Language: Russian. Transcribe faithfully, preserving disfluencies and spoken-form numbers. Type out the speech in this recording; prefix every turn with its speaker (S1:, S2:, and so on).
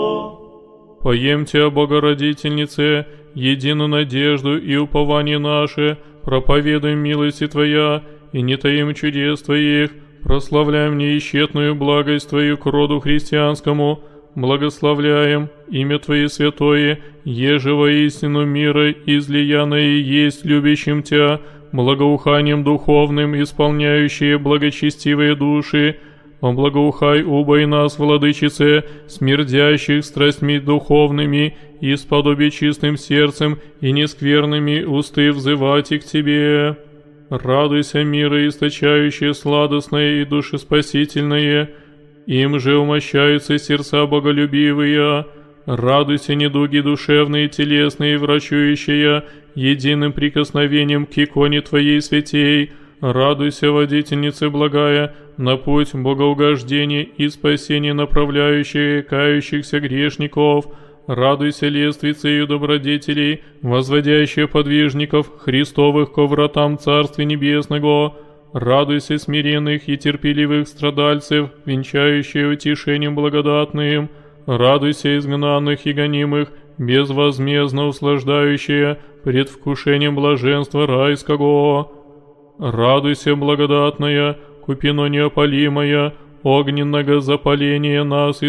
S1: Поемте о Богородительнице, единую надежду и упование наше, проповедуем милости Твоя, и не таим чудес Твоих, прославляем неисчетную благость Твою к роду христианскому, благословляем имя Твое святое, еже воистину мира излиянное есть любящим Тя, благоуханием духовным, исполняющие благочестивые души. О, благоухай убой нас, владычице, смердящих страстьми духовными, и сподоби чистым сердцем и нескверными усты взывать и к Тебе. Радуйся, мира источающее сладостное и душеспасительное, им же умощаются сердца боголюбивые. Радуйся, недуги душевные и телесные, врачующие единым прикосновением к иконе Твоей святей. Радуйся, водительнице благая, на путь богоугождения и спасения направляющая кающихся грешников. Радуйся, лествицею добродетелей, возводящая подвижников Христовых ко вратам Царствия Небесного. Радуйся, смиренных и терпеливых страдальцев, венчающая утешением благодатным. Радуйся, изгнанных и гонимых, безвозмездно услаждающая предвкушением блаженства райского. Радуйся, благодатная, купино неопалимая, огненного запаления нас